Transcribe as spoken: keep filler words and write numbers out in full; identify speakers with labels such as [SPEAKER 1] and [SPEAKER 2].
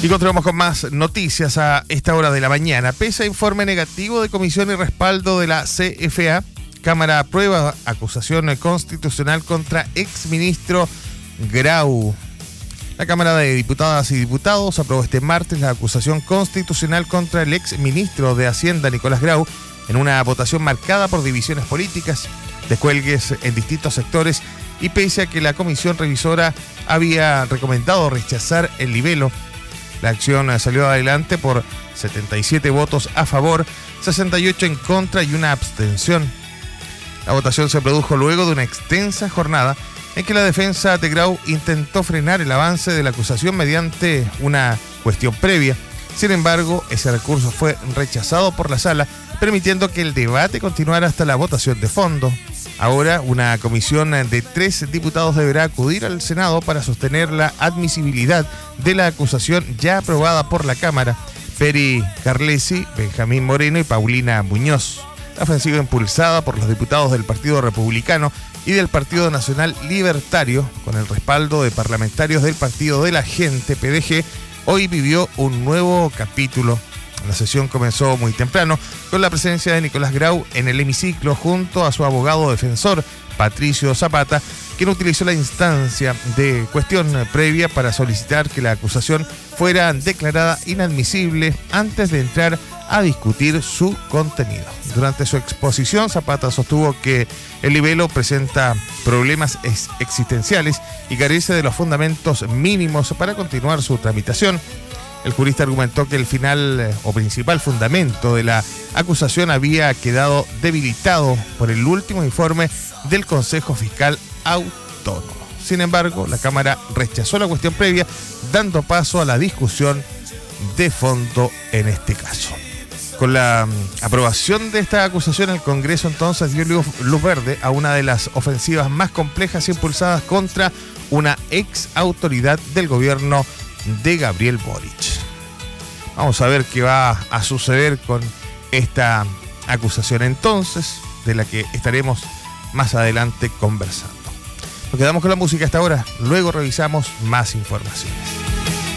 [SPEAKER 1] Y continuamos con más noticias a esta hora de la mañana. Pese a informe negativo de comisión y respaldo de la C F A, Cámara aprueba acusación constitucional contra exministro Grau. La Cámara de Diputadas y Diputados aprobó este martes la acusación constitucional contra el exministro de Hacienda, Nicolás Grau, en una votación marcada por divisiones políticas, descuelgues en distintos sectores y pese a que la comisión revisora había recomendado rechazar el libelo. La acción salió adelante por setenta y siete votos a favor, sesenta y ocho en contra y una abstención. La votación se produjo luego de una extensa jornada en que la defensa de Grau intentó frenar el avance de la acusación mediante una cuestión previa. Sin embargo, ese recurso fue rechazado por la sala, permitiendo que el debate continuara hasta la votación de fondo. Ahora, una comisión de tres diputados deberá acudir al Senado para sostener la admisibilidad de la acusación ya aprobada por la Cámara. Peri Carlesi, Benjamín Moreno y Paulina Muñoz. La ofensiva impulsada por los diputados del Partido Republicano y del Partido Nacional Libertario, con el respaldo de parlamentarios del Partido de la Gente, P D G, hoy vivió un nuevo capítulo. La sesión comenzó muy temprano, con la presencia de Nicolás Grau en el hemiciclo junto a su abogado defensor, Patricio Zapata, quien utilizó la instancia de cuestión previa para solicitar que la acusación fuera declarada inadmisible antes de entrar a discutir su contenido. Durante su exposición, Zapata sostuvo que el libelo presenta problemas ex- existenciales y carece de los fundamentos mínimos para continuar su tramitación. El jurista argumentó que el final eh, o principal fundamento de la acusación había quedado debilitado por el último informe del Consejo Fiscal Autónomo. Sin embargo, la Cámara rechazó la cuestión previa, dando paso a la discusión de fondo en este caso. Con la mm, aprobación de esta acusación, el Congreso entonces dio luz, luz verde a una de las ofensivas más complejas impulsadas contra una ex autoridad del gobierno de Gabriel Boric. Vamos a ver qué va a suceder con esta acusación entonces, de la que estaremos más adelante conversando. Nos quedamos con la música hasta ahora, luego revisamos más informaciones.